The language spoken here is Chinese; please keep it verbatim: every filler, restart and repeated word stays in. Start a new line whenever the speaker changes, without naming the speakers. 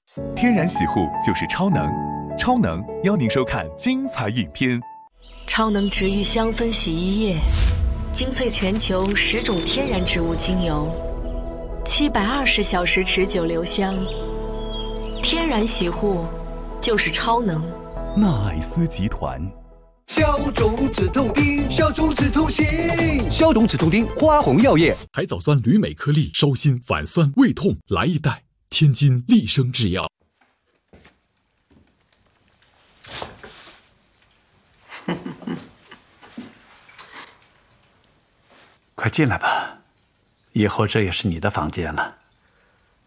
天然洗护就是超能，超能邀您收看精彩影片。
超能植愈香氛洗衣液，精粹全球十种天然植物精油，七百二十小时持久留香。天然洗护就是超能。
纳爱斯集团。
消肿止痛丁，消肿止痛行，消肿止痛丁，花红药业。
海藻酸铝镁颗粒，收心反酸胃痛，来一袋。天津利生制药。
快进来吧，以后这也是你的房间了。